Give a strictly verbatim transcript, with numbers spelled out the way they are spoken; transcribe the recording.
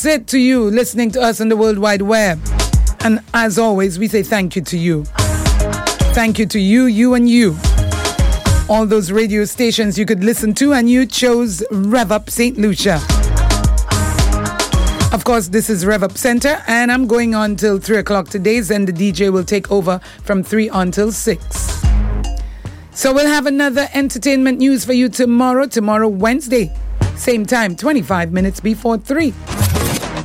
it to you listening to us on the World Wide Web. And as always, we say thank you to you. Thank you to you, you and you. All those radio stations you could listen to, and you chose Rev Up Saint Lucia. Of course, this is Rev Up Center, and I'm going on till three o'clock today, and the D J will take over from three until six. So we'll have another entertainment news for you tomorrow, tomorrow Wednesday. Same time, twenty-five minutes before three.